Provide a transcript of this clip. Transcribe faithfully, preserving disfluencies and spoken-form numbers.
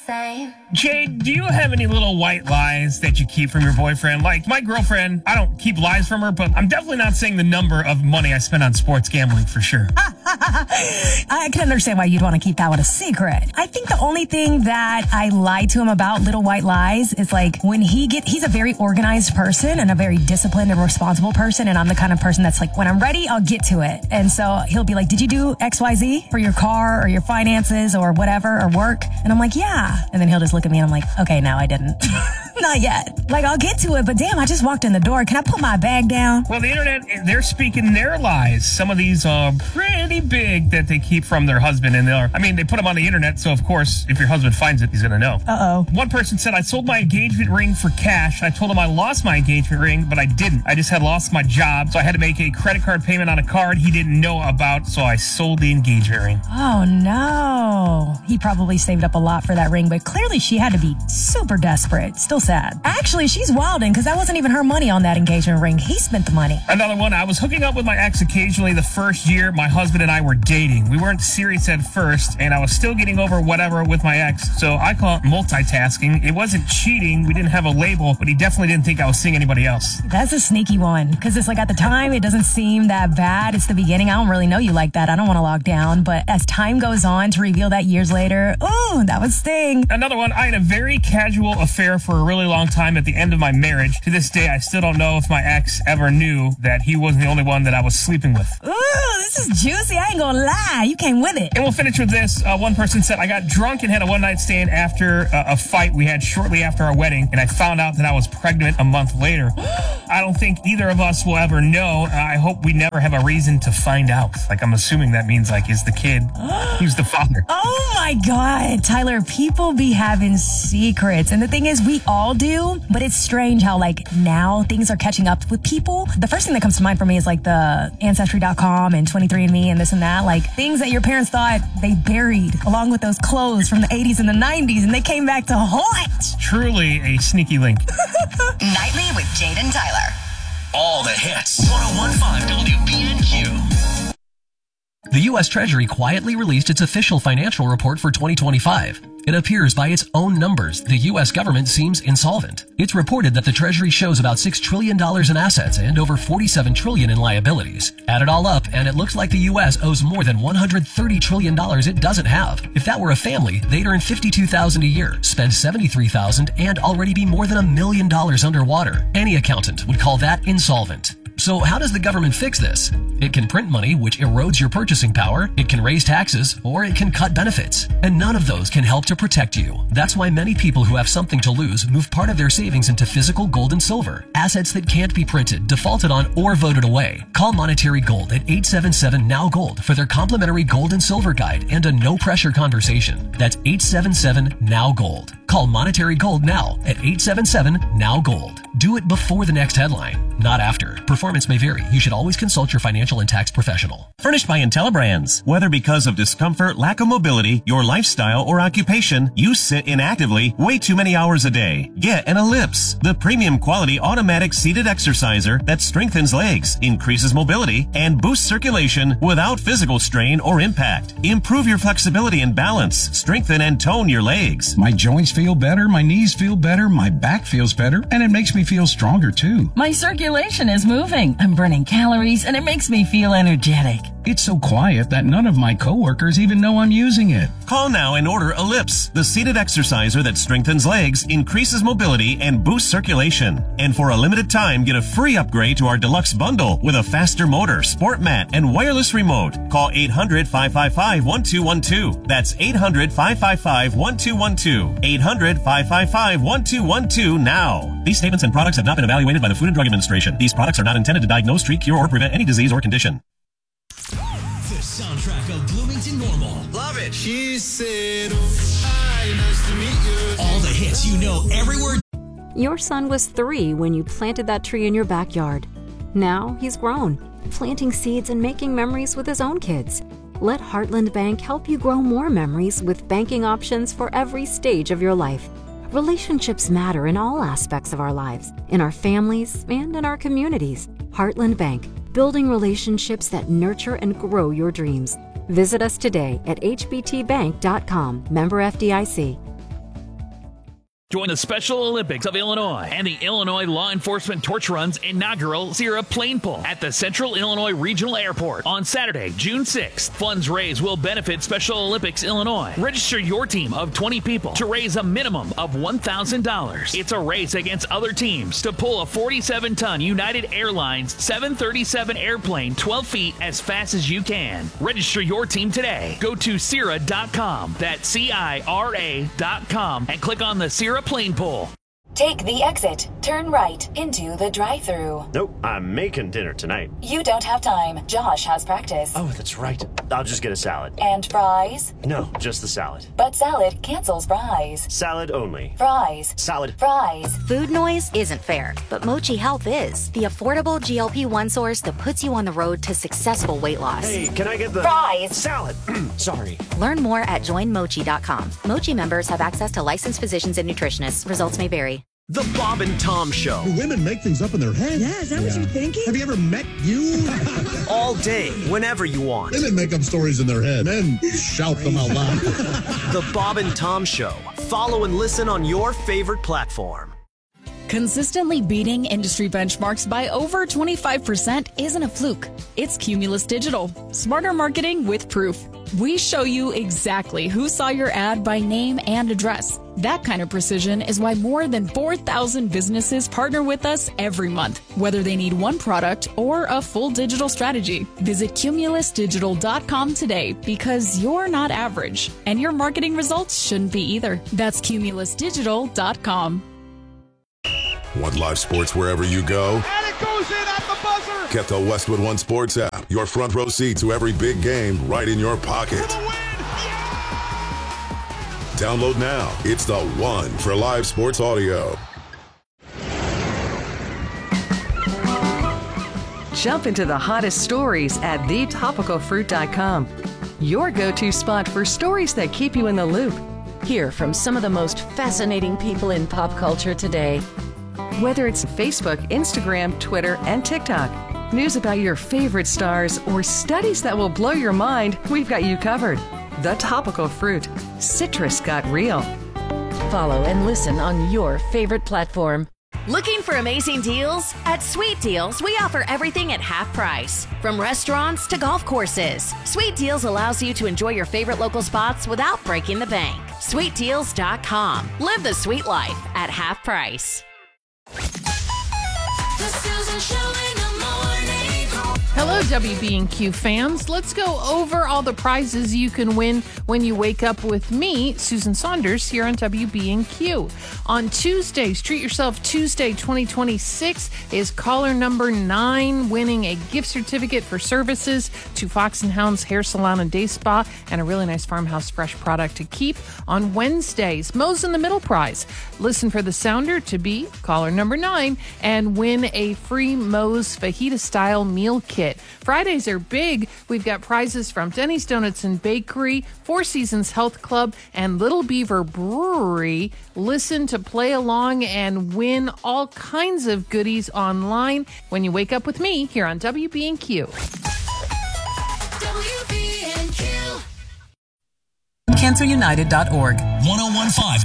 say. Jade, do you have any little white lies that you keep from your boyfriend? Like my girlfriend, I don't keep lies from her, but I'm definitely not saying the number of money I spend on sports gambling for sure. I can understand why you'd want to keep that one a secret. I think the only thing that I lie to him about, little white lies, is like when he get, he's a very organized person and a very disciplined and responsible person. And I'm the kind of person that's like, when I'm ready, I'll get to it. And so he'll be like, did you do X Y Z for your car or your finances or whatever or work? And I'm like, yeah. And then he'll just look at me and I'm like, okay, no, I didn't. Not yet. Like, I'll get to it, but damn, I just walked in the door. Can I put my bag down? Well, the internet, they're speaking their lies. Some of these are pretty big that they keep from their husband, and they're, I mean, they put them on the internet, so of course, if your husband finds it, he's gonna know. Uh-oh. One person said, I sold my engagement ring for cash. I told him I lost my engagement ring, but I didn't. I just had lost my job, so I had to make a credit card payment on a card he didn't know about, so I sold the engagement ring. Oh, no. He probably saved up a lot for that ring, but clearly she had to be super desperate. Still sad. Actually, she's wilding because that wasn't even her money on that engagement ring. He spent the money. Another one, I was hooking up with my ex occasionally the first year my husband and I were dating. We weren't serious at first, and I was still getting over whatever with my ex, so I call it multitasking. It wasn't cheating. We didn't have a label, but he definitely didn't think I was seeing anybody else. That's a sneaky one because it's like at the time, it doesn't seem that bad. It's the beginning. I don't really know you like that. I don't want to lock down, but as time goes on to reveal that years later, ooh, that would sting. Another one, I had a very casual affair for a really long time at the end of my marriage. To this day, I still don't know if my ex ever knew that he wasn't the only one that I was sleeping with. Ooh, this is juicy. I ain't gonna lie. You came with it. And we'll finish with this. Uh, one person said, I got drunk and had a one-night stand after uh, a fight we had shortly after our wedding, and I found out that I was pregnant a month later. I don't think either of us will ever know. Uh, I hope we never have a reason to find out. Like, I'm assuming that means, like, is the kid, who's the father. Oh, my God. Tyler, people be having secrets. And the thing is, we all do, but it's strange how, like, now things are catching up with people. The first thing that comes to mind for me is, like, the Ancestry dot com and twenty-three and me and this and that. Like, things that your parents thought they buried along with those clothes from the eighties and the nineties, and they came back to haunt. Truly a sneaky link. Nightly with Jade and Tyler. All the hits. one oh one point five W B N Q. The U S Treasury quietly released its official financial report for twenty twenty-five. It appears by its own numbers, the U S government seems insolvent. It's reported that the Treasury shows about six trillion dollars in assets and over forty-seven trillion dollars in liabilities. Add it all up, and it looks like the U S owes more than one hundred thirty trillion dollars it doesn't have. If that were a family, they'd earn fifty-two thousand dollars a year, spend seventy-three thousand dollars, and already be more than a million dollars underwater. Any accountant would call that insolvent. So how does the government fix this? It can print money, which erodes your purchasing power, it can raise taxes, or it can cut benefits. And none of those can help to protect you. That's why many people who have something to lose move part of their savings into physical gold and silver, assets that can't be printed, defaulted on, or voted away. Call Monetary Gold at eight seven seven N O W Gold for their complimentary gold and silver guide and a no-pressure conversation. That's eight seven seven N O W Gold. Call Monetary Gold now at eight seven seven N O W Gold. Do it before the next headline, not after. Performance may vary. You should always consult your financial and tax professional. Furnished by IntelliBrands. Whether because of discomfort, lack of mobility, your lifestyle, or occupation, you sit inactively way too many hours a day. Get an Ellipse, the premium quality automatic seated exerciser that strengthens legs, increases mobility, and boosts circulation without physical strain or impact. Improve your flexibility and balance. Strengthen and tone your legs. My joints feel better, my knees feel better, my back feels better, and it makes me feel stronger too. My circulation is moving. I'm burning calories, and it makes me feel energetic. It's so quiet that none of my coworkers even know I'm using it. Call now and order Ellipse, the seated exerciser that strengthens legs, increases mobility, and boosts circulation. And for a limited time, get a free upgrade to our deluxe bundle with a faster motor, sport mat, and wireless remote. Call eight hundred, five five five, one two one two. That's eight hundred, five five five, one two one two. eight hundred, five five five, one two one two now. These statements and products have not been evaluated by the Food and Drug Administration. These products are not intended to diagnose, treat, cure, or prevent any disease or condition. The soundtrack of Bloomington Normal. Love it. She said, oh, hi, nice to meet you. All the hits you know everywhere. Your son was three when you planted that tree in your backyard. Now he's grown, planting seeds and making memories with his own kids. Let Heartland Bank help you grow more memories with banking options for every stage of your life. Relationships matter in all aspects of our lives, in our families and in our communities. Heartland Bank, building relationships that nurture and grow your dreams. Visit us today at h b t bank dot com, member F D I C. Join the Special Olympics of Illinois and the Illinois Law Enforcement Torch Run's inaugural Sierra Plane Pull at the Central Illinois Regional Airport on Saturday, June sixth. Funds raised will benefit Special Olympics Illinois. Register your team of twenty people to raise a minimum of one thousand dollars. It's a race against other teams to pull a forty-seven ton United Airlines seven thirty-seven airplane twelve feet as fast as you can. Register your team today. Go to Cira dot com. That's C I R A dot com and click on the Sierra Plane Pull. Take the exit, turn right into the drive-thru. Nope, I'm making dinner tonight. You don't have time. Josh has practice. Oh, that's right. I'll just get a salad. And fries? No, just the salad. But salad cancels fries. Salad only. Fries. Salad. Fries. Food noise isn't fair, but Mochi Health is. The affordable G L P one source that puts you on the road to successful weight loss. Hey, can I get the... Fries. Salad. Sorry. Learn more at join mochi dot com. Mochi members have access to licensed physicians and nutritionists. Results may vary. The Bob and Tom Show. Do women make things up in their head? Yeah, is that yeah. what you're thinking? Have you ever met you? All day, whenever you want. Women make up stories in their head. Men shout them out loud. The Bob and Tom Show. Follow and listen on your favorite platform. Consistently beating industry benchmarks by over twenty-five percent isn't a fluke. It's Cumulus Digital. Smarter marketing with proof. We show you exactly who saw your ad by name and address. That kind of precision is why more than four thousand businesses partner with us every month, whether they need one product or a full digital strategy. Visit cumulus digital dot com today because you're not average, and your marketing results shouldn't be either. That's cumulus digital dot com. Want live sports wherever you go? And it goes in at the buzzer! Get the Westwood One Sports app. Your front row seat to every big game right in your pocket. Download now. It's the one for live sports audio. Jump into the hottest stories at the topical fruit dot com. Your go-to spot for stories that keep you in the loop. Hear from some of the most fascinating people in pop culture today. Whether it's Facebook, Instagram, Twitter, and TikTok, news about your favorite stars, or studies that will blow your mind, we've got you covered. The Topical Fruit. Citrus got real. Follow and listen on your favorite platform. Looking for amazing deals? At Sweet Deals, we offer everything at half price. From restaurants to golf courses, Sweet Deals allows you to enjoy your favorite local spots without breaking the bank. sweet deals dot com. Live the sweet life at half price. The Susan Show in the morning. Hello, W B and Q fans. Let's go over all the prizes you can win when you wake up with me, Susan Saunders, here on W B and Q. On Tuesdays, Treat Yourself Tuesday twenty twenty-six is caller number nine winning a gift certificate for services to Fox and Hound's Hair Salon and Day Spa and a really nice Farmhouse Fresh product to keep. On Wednesdays, Moe's in the Middle prize. Listen for the sounder to be caller number nine and win a free Moe's fajita-style meal kit. Fridays are big. We've got prizes from Denny's Donuts and Bakery, Four Seasons Health Club, and Little Beaver Brewery. Listen to play along and win all kinds of goodies online when you wake up with me here on W B and Q. cancer united dot org. ten fifteen